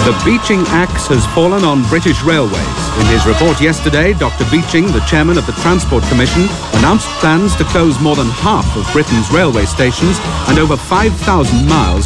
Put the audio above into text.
The Beeching axe has fallen on British Railways. In his report yesterday, Dr. Beeching, the chairman of the Transport Commission, announced plans to close more than half of Britain's railway stations and over 5,000 miles